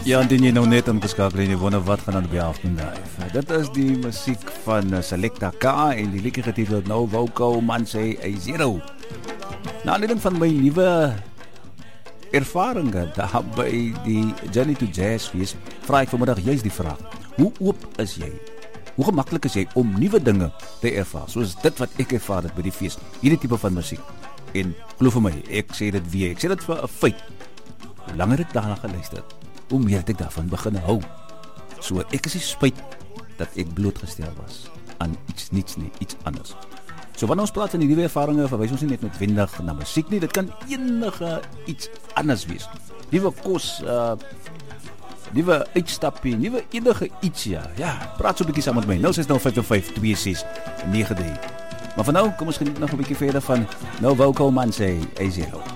Ja, indien jy nou net ingeskakel en jy wonder wat gaan aan by Afternoon. Dit is die musiek van Selecta K en die liedjie getiteld Nou Wou Man Sê Hy Zero. Na aanleiding van my nuwe ervarings daar by die Journey to Jazz fees, vra ek vanmiddag juist die vraag: hoe oop is jy? Hoe gemaklik is jy om nuwe dinge te ervaar? Soos dit wat ek ervaar het by die fees, hierdie tipe van musiek. En glo vir my, ek sê dit weer, ek sê dit vir 'n feit. Hoe langer ek daarna geluister het, hoe meer het ek daarvan begin hou. So ek is nie spyt dat ek blootgestel was aan niets nie, iets anders. So wanneer ons praat van die nuwe ervarings, verwys ons nie net noodwendig na musiek nie, dit kan enige iets anders wees. Nuwe kos, nuwe uitstappie, nuwe enige iets, ja, praat so 'n bietjie saam met my, 0605252693. Maar vir nou, kom ons geniet nog 'n bietjie verder van Nou Wou Man Sê Hy Zero.